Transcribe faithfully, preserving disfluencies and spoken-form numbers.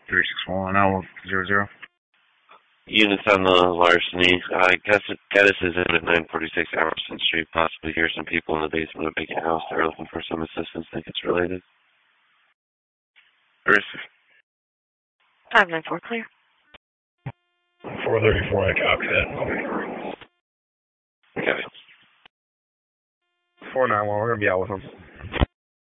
three six one, L zero zero. Units on the larceny. I guess it, Geddes is in at nine forty-six Emerson Street. Possibly hear some people in the basement of a vacant house. They're looking for some assistance. Think it's related. five nine four, clear. four thirty-four, I copy that. Okay. four nine one, we're going to be out with them.